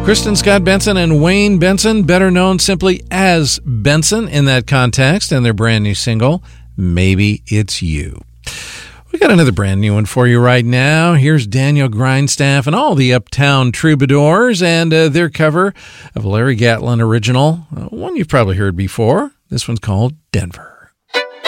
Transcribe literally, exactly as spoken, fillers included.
Kristen Scott Benson and Wayne Benson, better known simply as Benson in that context, and their brand new single, Maybe It's You. We got another brand new one for you right now. Here's Daniel Grindstaff and all the Uptown Troubadours and uh, their cover of a Larry Gatlin original, uh, one you've probably heard before. This one's called Denver.